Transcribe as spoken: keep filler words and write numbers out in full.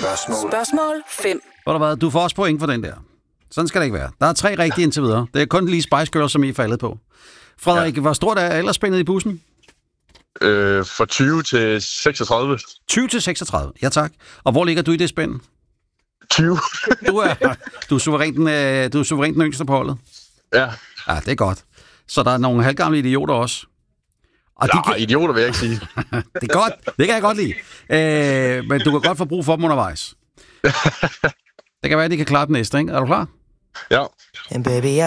spørgsmål. Spørgsmål fem. Hvor der været, du får også point for den der. Sådan skal det ikke være. Der er tre rigtige indtil videre. Det er kun lige Spice Girls, som I er faldet på. Frederik, ja. Hvor stort er aldersspændet i bussen? Øh, fra tyve til seksogtredive. tyve til seksogtredive, ja tak. Og hvor ligger du i det spænd? tyve. Du er, du er suverænt den, øh, du er suverænt den yngste på holdet. Ja. Ja, det er godt. Så der er nogle halvgamle idioter også. Og Nej, de kan... idioter vil jeg ikke sige. Det er godt. Det kan jeg godt lide. Øh, men du kan godt få brug for dem undervejs. Det kan være, at de kan klare den næste, ikke? Er du klar? Ja. And baby, I